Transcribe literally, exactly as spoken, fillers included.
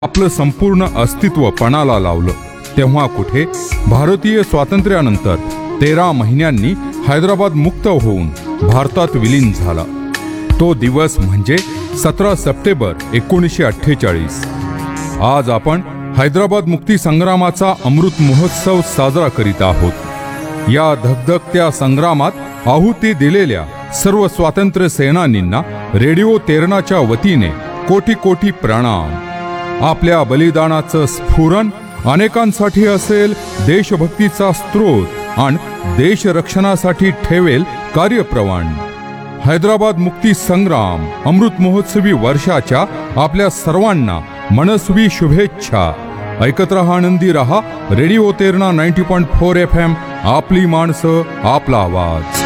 आपलं संपूर्ण अस्तित्व पणाला लावलं तेव्हा कुठे भारतीय स्वातंत्र्यानंतर तेरा महिन्यांनी हैदराबाद मुक्त होऊन भारतात विलीन झाला। तो दिवस म्हणजे सतरा सप्टेंबर एकोणीसशे अठ्ठेचाळीस। आज आपण हैदराबाद मुक्ती संग्रामाचा अमृत महोत्सव साजरा करीत आहोत। या धगधगत्या संग्रामात आहुती दिलेल्या सर्व स्वातंत्र्य सेनानींना रेडिओ तेरणाच्या वतीने कोटी कोटी प्रणाम। आपल्या बलिदानाचं स्फुरण अनेकांसाठी असेल देशभक्तीचा स्रोत आणि देश रक्षणासाठी ठेवेल कार्यप्रवण। हैदराबाद मुक्ती संग्राम अमृत महोत्सवी वर्षाच्या आपल्या सर्वांना मनस्वी शुभेच्छा। ऐकत रहा, आनंदी रहा। रेडिओ तेरणा नव्वद पॉइंट चार एफ एम, आपली माणसं आपला आवाज।